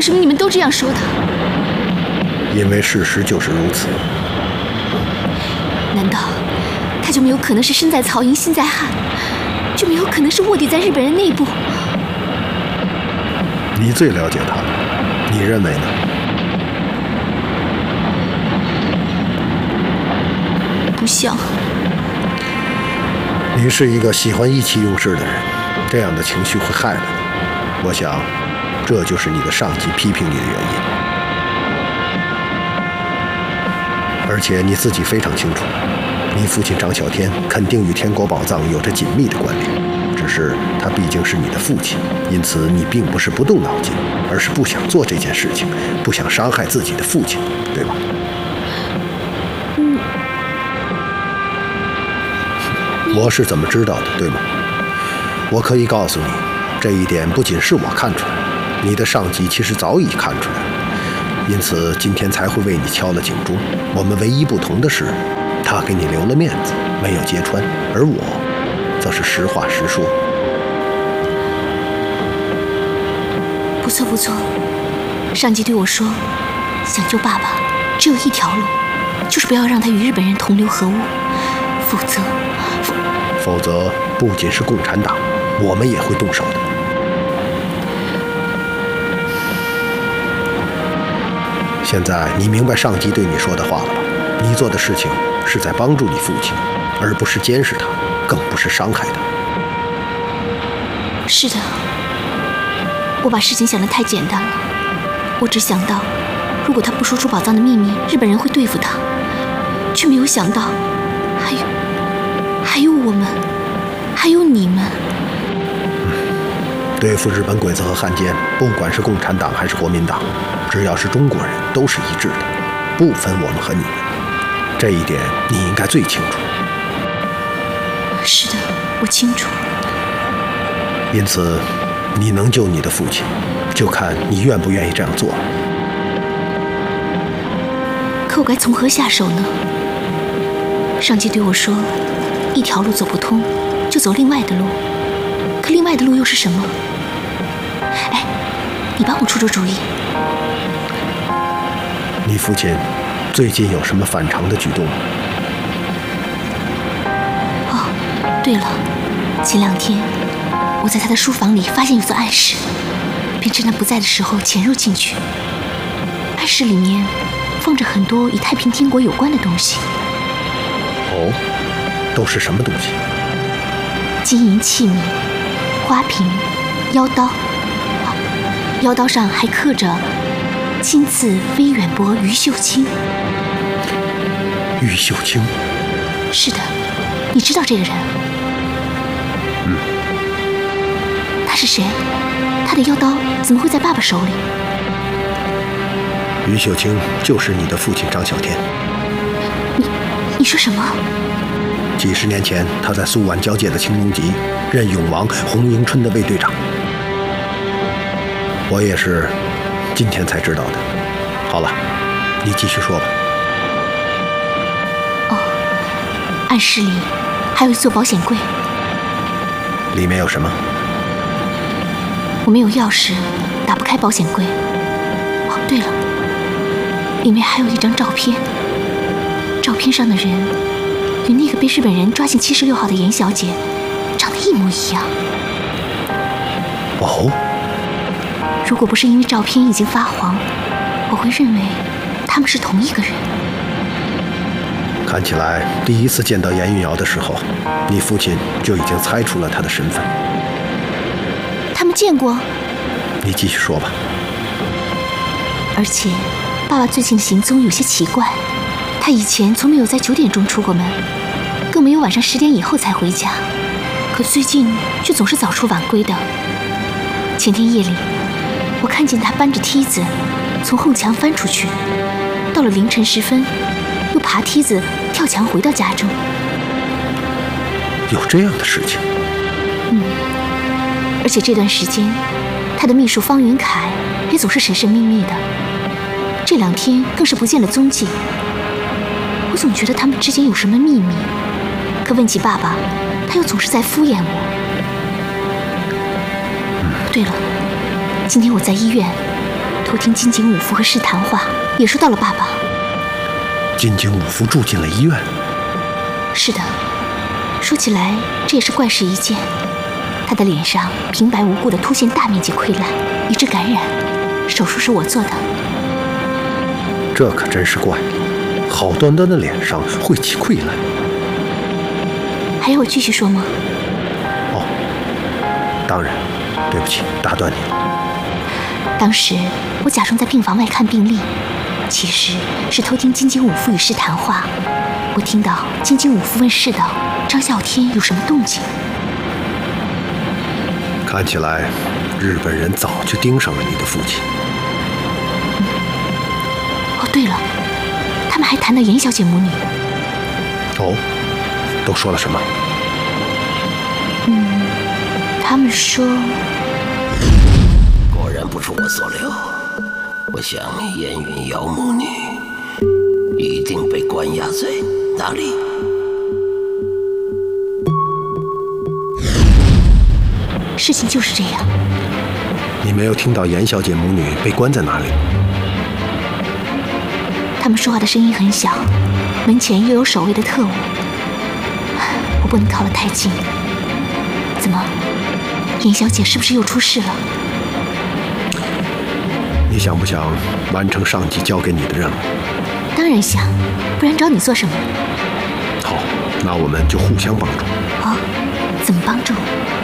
为什么你们都这样说他？ 因为事实就是如此。 难道他就没有可能是身在曹营心在汉，就没有可能是卧底在日本人内部？ 你最了解他，你认为呢？ 不像。 你是一个喜欢意气用事的人，这样的情绪会害了你。我想，这就是你的上级批评你的原因。而且你自己非常清楚，你父亲张小天肯定与天国宝藏有着紧密的关联，只是他毕竟是你的父亲，因此你并不是不动脑筋，而是不想做这件事情，不想伤害自己的父亲，对吧？我是怎么知道的，对吗？我可以告诉你，这一点不仅是我看出来，你的上级其实早已看出来了，因此今天才会为你敲了警钟。我们唯一不同的是，他给你留了面子，没有揭穿，而我则是实话实说。 不错不错，上级对我说，想救爸爸只有一条路，就是不要让他与日本人同流合污，否则不仅是共产党，我们也会动手的。现在你明白上级对你说的话了吧？你做的事情是在帮助你父亲，而不是监视他，更不是伤害他。 是的，我把事情想得太简单了。我只想到，如果他不说出宝藏的秘密，日本人会对付他，却没有想到，还有我们，还有你们。 对付日本鬼子和汉奸，不管是共产党还是国民党，只要是中国人都是一致的，不分我们和你们。这一点你应该最清楚。 是的，我清楚。 因此，你能救你的父亲，就看你愿不愿意这样做了。 可我该从何下手呢？上级对我说，一条路走不通，就走另外的路。可另外的路又是什么？哎，你帮我出主意。 你父亲最近有什么反常的举动吗？ 哦，对了，前2天我在他的书房里发现有座暗室，便趁他不在的时候潜入进去。暗室里面放着很多与太平天国有关的东西。 哦，都是什么东西？ 金银器皿、花瓶、腰刀，腰刀上还刻着“亲赐微远伯于秀清”。 于秀清？ 是的，你知道这个人？他是谁？他的腰刀怎么会在爸爸手里？ 于秀清就是你的父亲张小天。 你说什么？ 几十年前，他在苏皖交界的青龙集任永王洪迎春的卫队长。我也是今天才知道的。好了，你继续说吧。 哦，暗室里还有一座保险柜。 里面有什么？ 我没有钥匙，打不开保险柜。哦，对了，里面还有一张照片。照片上的人与那个被日本人抓进76号的严小姐长得一模一样。 哦， 如果不是因为照片已经发黄，我会认为他们是同一个人。 看起来第一次见到严运瑶的时候，你父亲就已经猜出了他的身份。 他们见过？ 你继续说吧。 而且爸爸最近的行踪有些奇怪，他以前从没有在9点钟出过门，更没有晚上10点以后才回家，可最近却总是早出晚归的。前天夜里，我看见他搬着梯子从后墙翻出去，到了凌晨时分，又爬梯子跳墙回到家中。 有这样的事情？ 而且这段时间，他的秘书方云凯也总是神神秘秘的，这2天更是不见了踪迹。我总觉得他们之间有什么秘密，可问起爸爸，他又总是在敷衍我。对了，今天我在医院偷听金井武夫和氏谈话，也说到了爸爸。 金井武夫住进了医院。 是的，说起来这也是怪事一件。他的脸上平白无故地出现大面积溃烂，以致感染。手术是我做的。 这可真是怪了，好端端的脸上会起溃烂。 还要我继续说吗？ 哦，当然，对不起，打断你了。 当时我假装在病房外看病历，其实是偷听金井武夫与氏谈话。我听到金井武夫问氏道：“张啸天有什么动静？” 看起来，日本人早就盯上了你的父亲。 哦，对了，他们还谈到严小姐母女。 哦，都说了什么？ 他们说， 果然不出我所料。我想严云瑶母女一定被关押在哪里？ 事情就是这样。 你没有听到严小姐母女被关在哪里？ 他们说话的声音很小，门前又有守卫的特务，我不能靠得太近。怎么，严小姐是不是又出事了？ 你想不想完成上级交给你的任务？ 当然想，不然找你做什么？ 好，那我们就互相帮助。 哦，怎么帮助？